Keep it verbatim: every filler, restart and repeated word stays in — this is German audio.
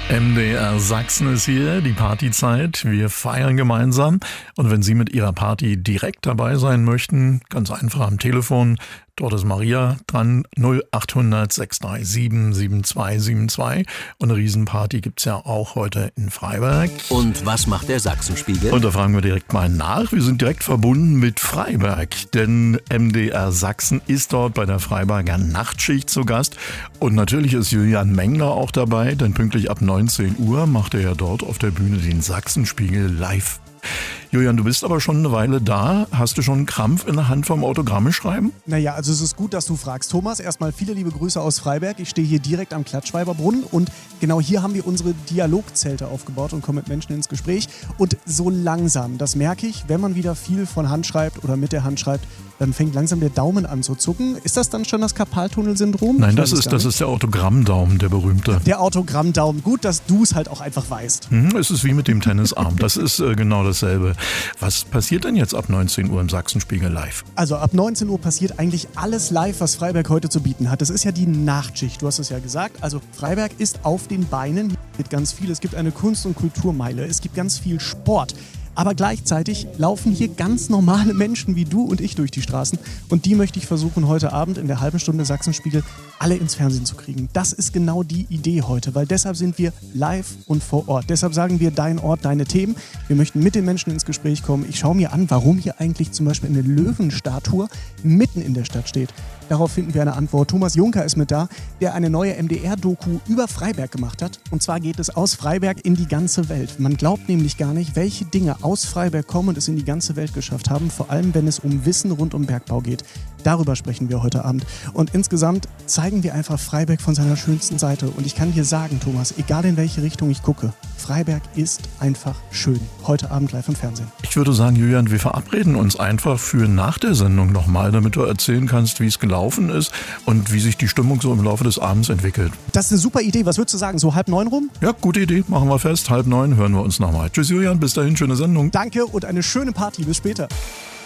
M D R Sachsen ist hier, die Partyzeit. Wir feiern gemeinsam. Und wenn Sie mit Ihrer Party direkt dabei sein möchten, ganz einfach am Telefon. Dort ist Maria dran, null achthundert sechs drei sieben sieben zwei sieben zwei. Und eine Riesenparty gibt's ja auch heute in Freiberg. Und was macht der Sachsenspiegel? Und da fragen wir direkt mal nach. Wir sind direkt verbunden mit Freiberg, denn M D R Sachsen ist dort bei der Freiberger Nachtschicht zu Gast. Und natürlich ist Julian Mengler auch dabei, denn pünktlich ab neunzehn Uhr macht er ja dort auf der Bühne den Sachsenspiegel live. Julian, du bist aber schon eine Weile da. Hast du schon einen Krampf in der Hand vom Autogramme schreiben? Naja, also es ist gut, dass du fragst, Thomas. Erstmal viele liebe Grüße aus Freiberg. Ich stehe hier direkt am Klatschweiberbrunnen und genau hier haben wir unsere Dialogzelte aufgebaut und kommen mit Menschen ins Gespräch. Und so langsam, das merke ich, wenn man wieder viel von Hand schreibt oder mit der Hand schreibt, dann fängt langsam der Daumen an zu zucken. Ist das dann schon das Karpaltunnelsyndrom? Nein, das ist, das ist der Autogrammdaumen, der berühmte. Der Autogrammdaumen. Gut, dass du es halt auch einfach weißt. Hm, es ist wie mit dem Tennisarm. Das ist äh, genau dasselbe. Was passiert denn jetzt ab neunzehn Uhr im Sachsenspiegel live? Also ab neunzehn Uhr passiert eigentlich alles live, was Freiberg heute zu bieten hat. Das ist ja die Nachtschicht, du hast es ja gesagt. Also Freiberg ist auf den Beinen. Hier gibt ganz viel. Es gibt eine Kunst- und Kulturmeile. Es gibt ganz viel Sport. Aber gleichzeitig laufen hier ganz normale Menschen wie du und ich durch die Straßen. Und die möchte ich versuchen, heute Abend in der halben Stunde Sachsenspiegel alle ins Fernsehen zu kriegen. Das ist genau die Idee heute, weil deshalb sind wir live und vor Ort. Deshalb sagen wir, dein Ort, deine Themen. Wir möchten mit den Menschen ins Gespräch kommen. Ich schaue mir an, warum hier eigentlich zum Beispiel eine Löwenstatue mitten in der Stadt steht. Darauf finden wir eine Antwort. Thomas Juncker ist mit da, der eine neue M D R-Doku über Freiberg gemacht hat. Und zwar geht es aus Freiberg in die ganze Welt. Man glaubt nämlich gar nicht, welche Dinge aus Freiberg kommen und es in die ganze Welt geschafft haben. Vor allem, wenn es um Wissen rund um Bergbau geht. Darüber sprechen wir heute Abend. Und insgesamt zeigen wir einfach Freiberg von seiner schönsten Seite. Und ich kann dir sagen, Thomas, egal in welche Richtung ich gucke, Freiberg ist einfach schön. Heute Abend live im Fernsehen. Ich würde sagen, Julian, wir verabreden uns einfach für nach der Sendung nochmal, damit du erzählen kannst, wie es gelaufen ist und wie sich die Stimmung so im Laufe des Abends entwickelt. Das ist eine super Idee. Was würdest du sagen? So halb neun rum? Ja, gute Idee. Machen wir fest. Halb neun hören wir uns nochmal. Tschüss, Julian. Bis dahin. Schöne Sendung. Danke und eine schöne Party. Bis später.